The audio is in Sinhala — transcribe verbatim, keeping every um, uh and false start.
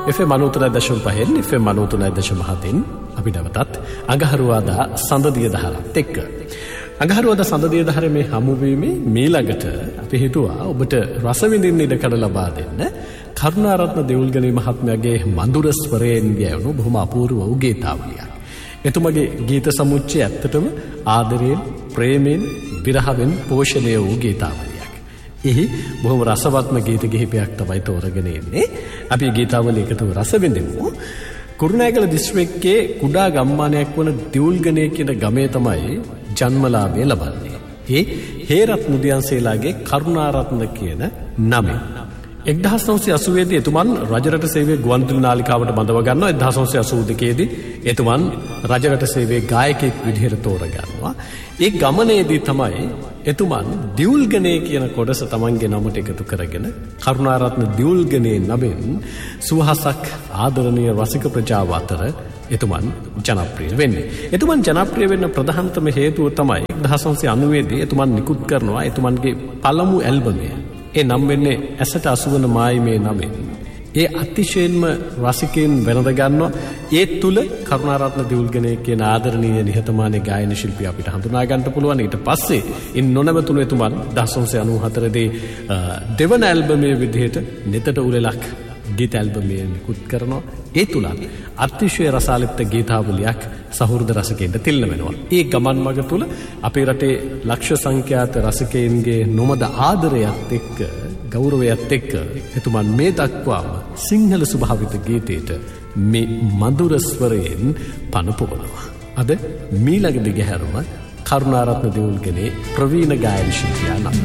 F M ninety nine point five F M ninety nine point seven අපි නැවතත් අඟහරුවාදා සඳදිය දහරත් එක්ක. අඟහරුවාදා සඳදිය දහරේ මේ හමුවීමේ මීළඟට අපි හිතුවා ඔබට රස විඳින්න ඉඩ කඩ ලබා දෙන්න කරුණාරත්න දෙවුල්ගනේ මහත්මයාගේ මధుර ස්වරයෙන් ගැයුණු බොහොම අපූර්ව වූ ගීතාවලියක්. එතුමගේ ගීත සමුච්චය ඇත්තටම ආදරයෙන්, ප්‍රේමයෙන්, විරහවෙන් පෝෂණය වූ ගීතාවලියක්. එහි බොහොම රසවත්ම ගීත කිහිපයක් තමයි තෝරගෙන ඉන්නේ. අපි ගීතාවලිය එකතු රස විඳිමු. කුරුණෑගල දිස්ත්‍රික්කයේ කුඩා ගම්මානයක් වන දිවුල්ගනේ කියන ගමේ තමයි ජන්මලාභය ලබන්නේ. ඒ හේරත් මුදියන්සේලාගේ කරුණාරත්න කියන නමෙන්. එක්දහස් නවසිය අසූවේ දී එතුමන් රජරට සේවයේ ගුවන්විදුලි නාලිකාවට බඳව ගන්නවා. එක්දහස් නවසිය අසූ දෙකේ දී එතුමන් රජරට සේවයේ ගායකයෙක් විදිහට තෝරගන්නවා. ඒ ගමනේදී තමයි එතුමන් දිවුල්ගනේ කියන කොටස තමන්ගේ නමට එකතු කරගෙන කරුණාරත්න දිවුල්ගනේ නමින් සුවහසක් ආදරණීය රසික ප්‍රජාව අතර එතුමන් ජනප්‍රිය වෙන්නේ. එතුමන් ජනප්‍රිය වෙන්න ප්‍රධානතම හේතුව තමයි එක්දහස් නවසිය අනූවේ දී එතුමන් නිකුත් කරනවා එතුමන්ගේ පළමු ඇල්බමය. ඒ නම් වෙන්නේ ඇසට අසුවන මායිමේ නමින්. ඒ අතිශයින්ම රසිකයන් වෙනද ගන්නවා. ඒ තුල කරුණාරත්න දිවුල්ගනේ කියන ආදරණීය නිහතමානී ගායන ශිල්පියා අපිට හඳුනා ගන්න පුළුවන්. ඊට පස්සේ ඉන් නොනවතුණු එතුමන් එක්දහස් නවසිය අනූහතර දී දෙවන ඇල්බමේ විදිහට නෙතට උලෙලක් ගීත ඇල්බමේ නිකුත් කරනවා. ඒ තුල අතිශය රසාලිප්ත ගීතාවලියක් සහෘද රසිකයන්ට තිල්ල වෙනවා. ඒ ගමන් මඟ තුල අපේ රටේ ලක්ෂ සංඛ්‍යාත රසිකයන්ගේ නොමද ආදරයත් එක්ක ගෞරවයත් එක්ක එතුමන් මේ දක්වාම සිංහල ස්වභාවිත ගීතයට මේ මధుර ස්වරයෙන් පන පොවනවා. අද මීළඟ දිගහැරුම කරුණාරත්න දිවුල්ගනේ ප්‍රවීණ ගායන ශිල්පියා නම්